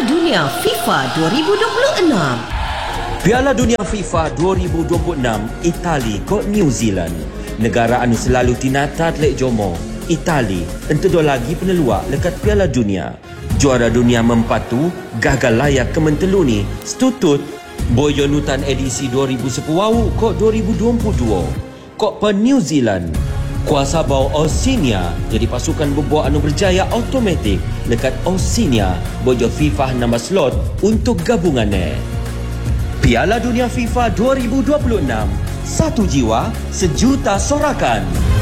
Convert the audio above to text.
Piala Dunia FIFA 2026. Piala Dunia FIFA 2026 Itali kot New Zealand. Negara anu selalu tinata lek jomo. Itali entu lagi peneluak lekat Piala Dunia. Juara dunia mempatu gagal layak ke mentelu ni. Setutut boyonutan edisi 2010 kot 2022. Kok pe New Zealand kuasa bau Oceania jadi pasukan berbuah anu berjaya automatik lekat Oceania bojo FIFA nama slot untuk gabungannya. Piala Dunia FIFA 2026, satu jiwa, sejuta sorakan.